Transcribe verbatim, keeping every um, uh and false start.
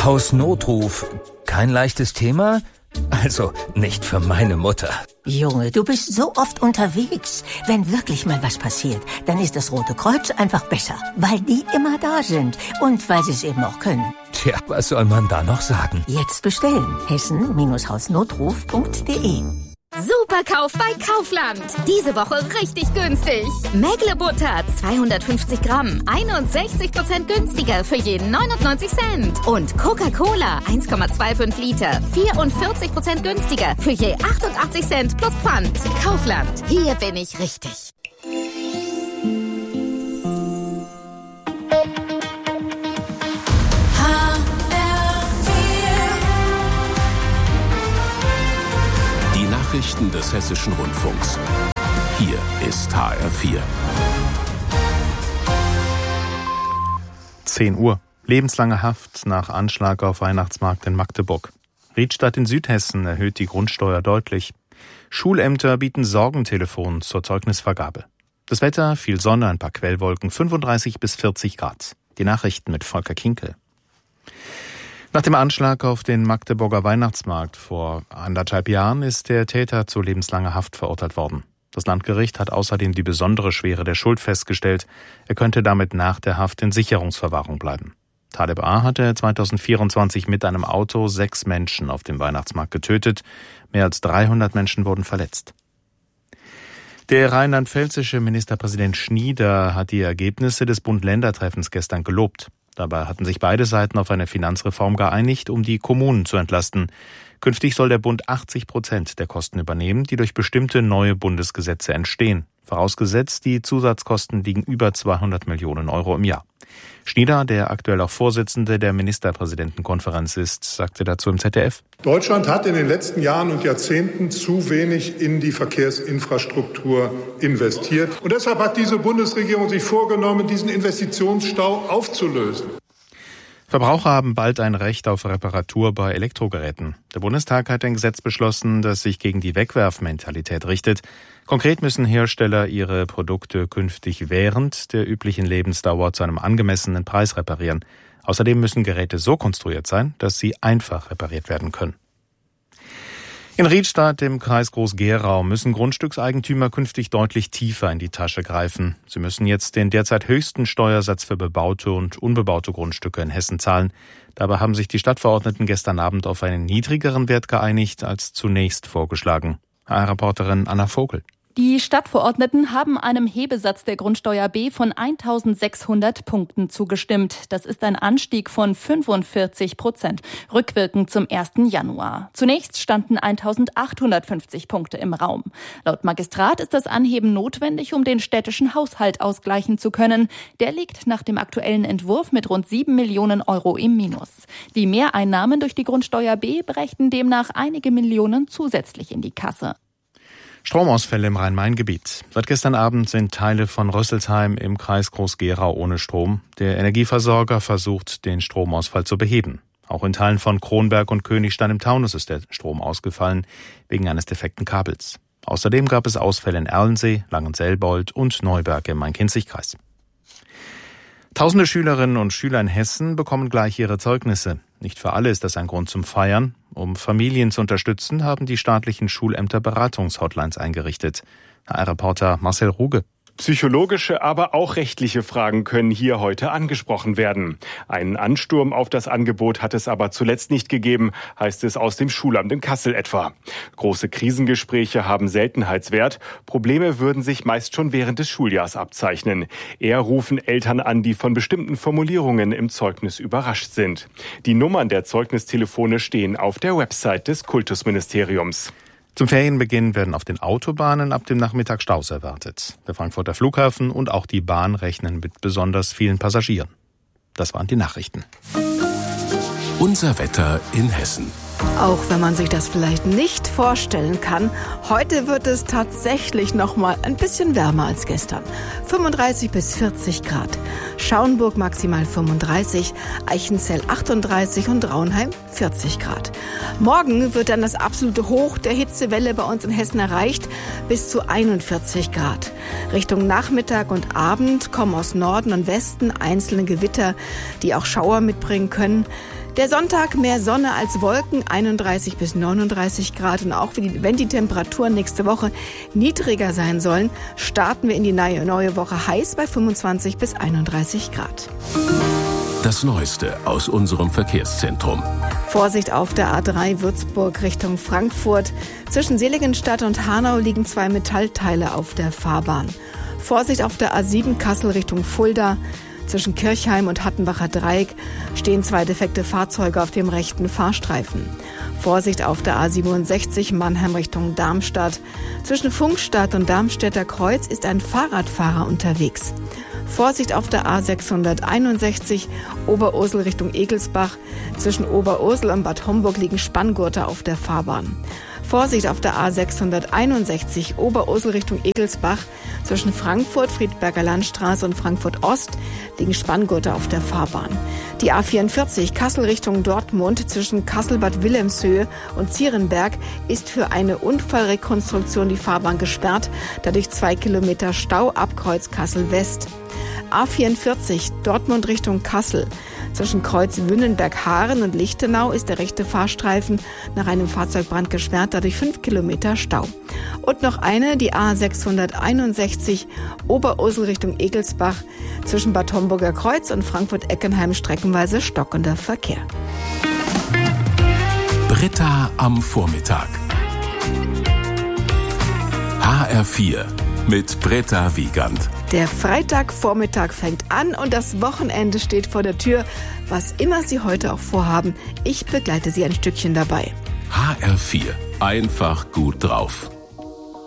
Hausnotruf. Kein leichtes Thema? Also nicht für meine Mutter. Junge, du bist so oft unterwegs. Wenn wirklich mal was passiert, dann ist das Rote Kreuz einfach besser. Weil die immer da sind und weil sie es eben auch können. Tja, was soll man da noch sagen? Jetzt bestellen. Hessen Hausnotruf punkt de. Superkauf bei Kaufland. Diese Woche richtig günstig. Mägle-Butter zweihundertfünfzig Gramm, einundsechzig Prozent günstiger für jeden neunundneunzig Cent. Und Coca-Cola eins Komma fünfundzwanzig Liter, vierundvierzig Prozent günstiger für je achtundachtzig Cent plus Pfand. Kaufland, hier bin ich richtig. Nachrichten des Hessischen Rundfunks. Hier ist H R vier. zehn Uhr. Lebenslange Haft nach Anschlag auf Weihnachtsmarkt in Magdeburg. Riedstadt in Südhessen erhöht die Grundsteuer deutlich. Schulämter bieten Sorgentelefon zur Zeugnisvergabe. Das Wetter, viel Sonne, ein paar Quellwolken, fünfunddreißig bis vierzig Grad. Die Nachrichten mit Volker Kinkel. Nach dem Anschlag auf den Magdeburger Weihnachtsmarkt vor anderthalb Jahren ist der Täter zu lebenslanger Haft verurteilt worden. Das Landgericht hat außerdem die besondere Schwere der Schuld festgestellt. Er könnte damit nach der Haft in Sicherungsverwahrung bleiben. Taleb A. hatte zweitausendvierundzwanzig mit einem Auto sechs Menschen auf dem Weihnachtsmarkt getötet. Mehr als dreihundert Menschen wurden verletzt. Der rheinland-pfälzische Ministerpräsident Schnieder hat die Ergebnisse des Bund-Länder-Treffens gestern gelobt. Dabei hatten sich beide Seiten auf eine Finanzreform geeinigt, um die Kommunen zu entlasten. Künftig soll der Bund achtzig Prozent der Kosten übernehmen, die durch bestimmte neue Bundesgesetze entstehen. Vorausgesetzt, die Zusatzkosten liegen über zweihundert Millionen Euro im Jahr. Schnieder, der aktuell auch Vorsitzende der Ministerpräsidentenkonferenz ist, sagte dazu im Z D F: Deutschland hat in den letzten Jahren und Jahrzehnten zu wenig in die Verkehrsinfrastruktur investiert. Und deshalb hat diese Bundesregierung sich vorgenommen, diesen Investitionsstau aufzulösen. Verbraucher haben bald ein Recht auf Reparatur bei Elektrogeräten. Der Bundestag hat ein Gesetz beschlossen, das sich gegen die Wegwerfmentalität richtet. Konkret müssen Hersteller ihre Produkte künftig während der üblichen Lebensdauer zu einem angemessenen Preis reparieren. Außerdem müssen Geräte so konstruiert sein, dass sie einfach repariert werden können. In Riedstadt im Kreis Groß-Gerau müssen Grundstückseigentümer künftig deutlich tiefer in die Tasche greifen. Sie müssen jetzt den derzeit höchsten Steuersatz für bebaute und unbebaute Grundstücke in Hessen zahlen. Dabei haben sich die Stadtverordneten gestern Abend auf einen niedrigeren Wert geeinigt als zunächst vorgeschlagen. H R-Reporterin Anna Vogel. Die Stadtverordneten haben einem Hebesatz der Grundsteuer B von eintausendsechshundert Punkten zugestimmt. Das ist ein Anstieg von fünfundvierzig Prozent, rückwirkend zum ersten Januar. Zunächst standen eintausendachthundertfünfzig Punkte im Raum. Laut Magistrat ist das Anheben notwendig, um den städtischen Haushalt ausgleichen zu können. Der liegt nach dem aktuellen Entwurf mit rund sieben Millionen Euro im Minus. Die Mehreinnahmen durch die Grundsteuer B brächten demnach einige Millionen zusätzlich in die Kasse. Stromausfälle im Rhein-Main-Gebiet. Seit gestern Abend sind Teile von Rüsselsheim im Kreis Groß-Gerau ohne Strom. Der Energieversorger versucht, den Stromausfall zu beheben. Auch in Teilen von Kronberg und Königstein im Taunus ist der Strom ausgefallen, wegen eines defekten Kabels. Außerdem gab es Ausfälle in Erlensee, Langenselbold und Neuberg im Main-Kinzig-Kreis. Tausende Schülerinnen und Schüler in Hessen bekommen gleich ihre Zeugnisse. Nicht für alle ist das ein Grund zum Feiern. Um Familien zu unterstützen, haben die staatlichen Schulämter Beratungshotlines eingerichtet. H R-Reporter Marcel Ruge. Psychologische, aber auch rechtliche Fragen können hier heute angesprochen werden. Einen Ansturm auf das Angebot hat es aber zuletzt nicht gegeben, heißt es aus dem Schulamt in Kassel etwa. Große Krisengespräche haben Seltenheitswert. Probleme würden sich meist schon während des Schuljahrs abzeichnen. Eher rufen Eltern an, die von bestimmten Formulierungen im Zeugnis überrascht sind. Die Nummern der Zeugnistelefone stehen auf der Website des Kultusministeriums. Zum Ferienbeginn werden auf den Autobahnen ab dem Nachmittag Staus erwartet. Der Frankfurter Flughafen und auch die Bahn rechnen mit besonders vielen Passagieren. Das waren die Nachrichten. Unser Wetter in Hessen. Auch wenn man sich das vielleicht nicht vorstellen kann, heute wird es tatsächlich noch mal ein bisschen wärmer als gestern. fünfunddreißig bis vierzig Grad. Schauenburg maximal fünfunddreißig, Eichenzell achtunddreißig und Raunheim vierzig Grad. Morgen wird dann das absolute Hoch der Hitzewelle bei uns in Hessen erreicht, bis zu einundvierzig Grad. Richtung Nachmittag und Abend kommen aus Norden und Westen einzelne Gewitter, die auch Schauer mitbringen können. Der Sonntag mehr Sonne als Wolken, einunddreißig bis neununddreißig Grad. Und auch wenn die Temperaturen nächste Woche niedriger sein sollen, starten wir in die neue Woche heiß bei fünfundzwanzig bis einunddreißig Grad. Das Neueste aus unserem Verkehrszentrum. Vorsicht auf der A drei Würzburg Richtung Frankfurt. Zwischen Seligenstadt und Hanau liegen zwei Metallteile auf der Fahrbahn. Vorsicht auf der A sieben Kassel Richtung Fulda. Zwischen Kirchheim und Hattenbacher Dreieck stehen zwei defekte Fahrzeuge auf dem rechten Fahrstreifen. Vorsicht auf der A siebenundsechzig Mannheim Richtung Darmstadt. Zwischen Funkstadt und Darmstädter Kreuz ist ein Fahrradfahrer unterwegs. Vorsicht auf der A sechshunderteinundsechzig Oberursel Richtung Egelsbach. Zwischen Oberursel und Bad Homburg liegen Spanngurte auf der Fahrbahn. Vorsicht auf der A sechshunderteinundsechzig Oberursel Richtung Egelsbach. Zwischen Frankfurt, Friedberger Landstraße und Frankfurt Ost liegen Spanngurte auf der Fahrbahn. Die A vierundvierzig Kassel Richtung Dortmund zwischen Kassel-Bad Wilhelmshöhe und Zierenberg ist für eine Unfallrekonstruktion die Fahrbahn gesperrt, dadurch zwei Kilometer Stau ab Kreuz Kassel West. A vierundvierzig Dortmund Richtung Kassel. Zwischen Kreuz Wünnenberg-Haaren und Lichtenau ist der rechte Fahrstreifen nach einem Fahrzeugbrand gesperrt, dadurch fünf Kilometer Stau. Und noch eine, die A sechshunderteinundsechzig Oberursel Richtung Egelsbach. Zwischen Bad Homburger Kreuz und Frankfurt-Eckenheim streckenweise stockender Verkehr. Britta am Vormittag. H R vier mit Britta Wiegand. Der Freitagvormittag fängt an und das Wochenende steht vor der Tür. Was immer Sie heute auch vorhaben, ich begleite Sie ein Stückchen dabei. H R vier. Einfach gut drauf.